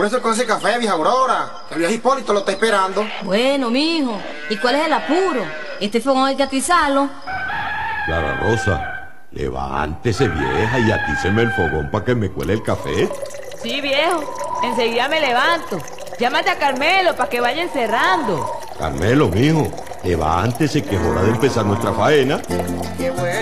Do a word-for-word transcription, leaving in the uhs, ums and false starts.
apúrese con ese café, vieja Aurora, que el viejo Hipólito lo está esperando. Bueno, mijo, ¿y cuál es el apuro? Este fogón hay que atizarlo. Clara Rosa, levántese, vieja, y atíceme el fogón para que me cuele el café. Sí, viejo, enseguida me levanto. Llámate a Carmelo para que vaya encerrando. Carmelo, mijo, levántese, que es hora de empezar nuestra faena. Qué bueno.